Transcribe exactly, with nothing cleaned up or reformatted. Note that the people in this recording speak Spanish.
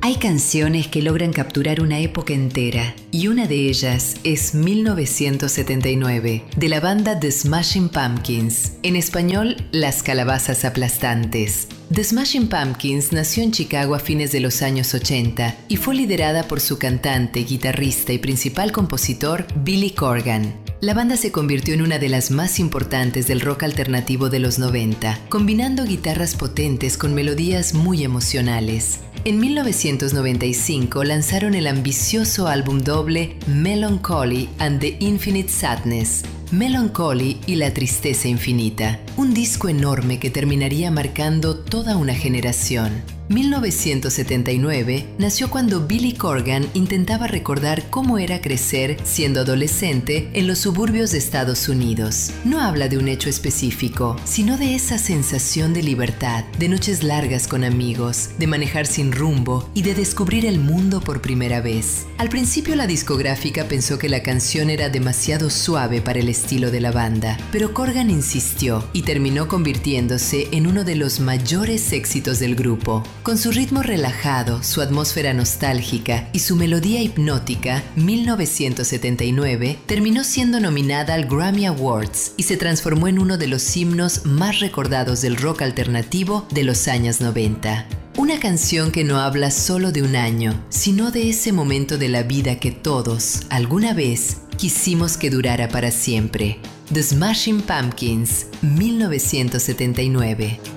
Hay canciones que logran capturar una época entera, y una de ellas es mil novecientos setenta y nueve, de la banda The Smashing Pumpkins, en español, Las Calabazas Aplastantes. The Smashing Pumpkins nació en Chicago a fines de los años ochenta y fue liderada por su cantante, guitarrista y principal compositor, Billy Corgan. La banda se convirtió en una de las más importantes del rock alternativo de los noventa, combinando guitarras potentes con melodías muy emocionales. En mil novecientos noventa y cinco lanzaron el ambicioso álbum doble Melancholy and the Infinite Sadness, Melancholy y la Tristeza Infinita, un disco enorme que terminaría marcando toda una generación. mil novecientos setenta y nueve nació cuando Billy Corgan intentaba recordar cómo era crecer siendo adolescente en los suburbios de Estados Unidos. No habla de un hecho específico, sino de esa sensación de libertad, de noches largas con amigos, de manejar sin rumbo y de descubrir el mundo por primera vez. Al principio la discográfica pensó que la canción era demasiado suave para el estilo de la banda, pero Corgan insistió y terminó convirtiéndose en uno de los mayores éxitos del grupo. Con su ritmo relajado, su atmósfera nostálgica y su melodía hipnótica, mil novecientos setenta y nueve terminó siendo nominada al Grammy Awards y se transformó en uno de los himnos más recordados del rock alternativo de los años noventa. Una canción que no habla solo de un año, sino de ese momento de la vida que todos, alguna vez, quisimos que durara para siempre. The Smashing Pumpkins, mil novecientos setenta y nueve.